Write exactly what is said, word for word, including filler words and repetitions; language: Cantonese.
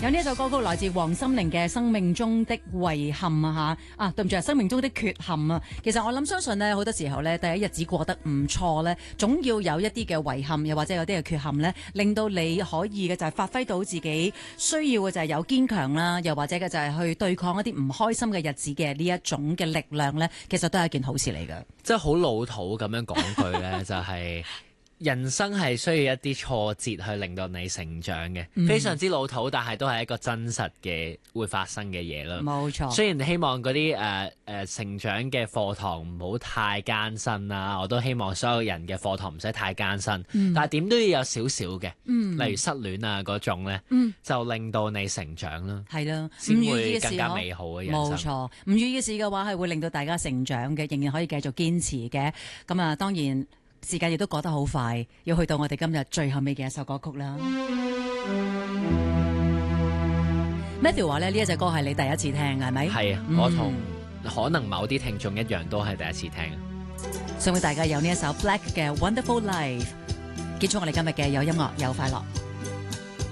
有呢一首歌曲來自黃心凌嘅《生命中的遺憾》啊嚇啊，對唔住，係生命中的缺陷啊。其實我諗相信呢，好多時候呢，第一日子過得唔錯呢，總要有一啲嘅遺憾，又或者有啲嘅缺陷呢，令到你可以嘅就係發揮到自己需要嘅就係有堅強啦，又或者嘅就係去對抗一啲唔開心嘅日子嘅呢一種嘅力量呢，其實都係一件好事嚟㗎。 即係好老土咁樣講句呢，就係、是。人生係需要一啲挫折去令到你成長嘅，嗯、非常之老土，但係都係一個真實嘅會發生嘅嘢啦。 冇錯。雖然希望嗰啲誒誒成長嘅課堂唔好太艱辛啦，我都希望所有人嘅課堂唔使太艱辛，嗯、但係點都要有少少嘅，嗯、例如失戀啊嗰種咧，嗯、就令到你成長啦。係啦，先會更加美好嘅人生。冇錯，唔如意嘅事嘅話係會令到大家成長嘅，仍然可以繼續堅持嘅。咁啊，當然。時間亦都過得好快，要去到我哋今日最後尾嘅一首歌曲啦。Matthew 話咧，呢一隻歌係你第一次聽嘅，係咪？係啊，嗯、我同可能某啲聽眾一樣，都係第一次聽。送俾大家有呢一首 Black 嘅 Wonderful Life，結束我哋今日嘅有音樂有快樂。